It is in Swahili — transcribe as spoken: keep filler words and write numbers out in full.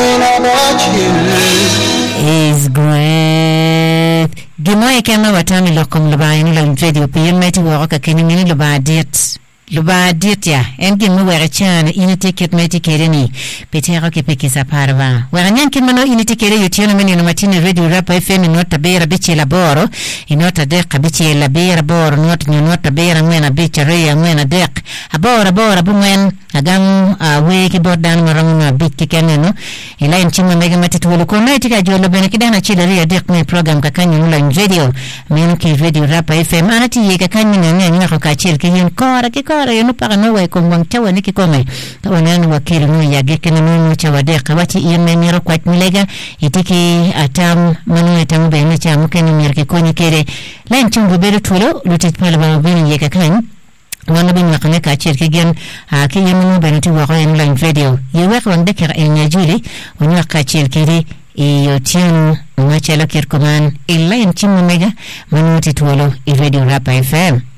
thinking about you is great. Gimoy kema watami lokom luba yun lang video pa yun may tiwako ka kiningin luba diet. Luba diet ya. En gimu wera chan ini ticket may tikere ni. Petero ke peki sa parva. Wera nyan kinmano ini tikere yutiona meni no matini radio rapa F M inota bera bichi laboro. Inota deka bichi labera boro. Nota nota bera mwena bicha rea mwena dek. Abora bora bumwen. Agam we keyboard dan marang na bit kikene no. Ila inchima mega matituolo kona itika jolo bene kidana chile rea dek me program kakanyi nula radio. Menu ki radio rapa F M. Anati ye kakanyi nanya nyako kachil kiyin kora kikora. Yunu para no way kung wangchawa niki kome kawanan wakili mu ya geke na mu chawa de kawati ime miro kwat milega itiki atam manu atam be ni cha mukeni mirke koni kere len chungu beru tulo lutit pala ba bini yeka kan wana bin wakane ka chirke gen ki yemu benati wa ko en line video yewe ko ndeke en juli wani ka chirke iyo tian ngachelo kirkoman illa en chimu mega manu titulo i radio rapa F M.